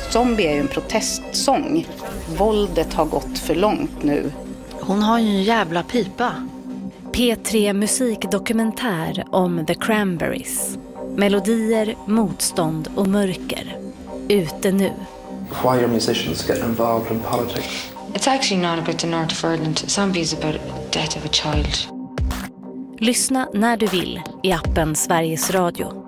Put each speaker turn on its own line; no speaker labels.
Zombie är ju en protestsång. Våldet har gått för långt nu.
Hon har ju en jävla pipa.
P3 musikdokumentär om The Cranberries. Melodier, motstånd och mörker. Ute nu.
Why are musicians get involved in politics?
It's actually not about the North of Ireland. Zombie is about the death of a child.
Lyssna när du vill i appen Sveriges Radio.